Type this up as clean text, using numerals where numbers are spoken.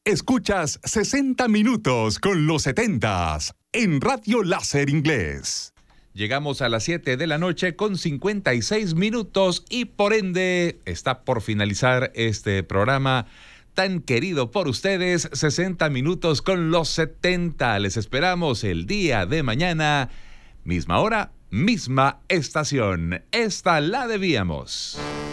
Escuchas 60 minutos con los 70s en Radio Láser Inglés. Llegamos a las 7 de la noche con 56 minutos y por ende está por finalizar este programa tan querido por ustedes, 60 minutos con los 70. Les esperamos el día de mañana, misma hora, misma estación. Esta la debíamos.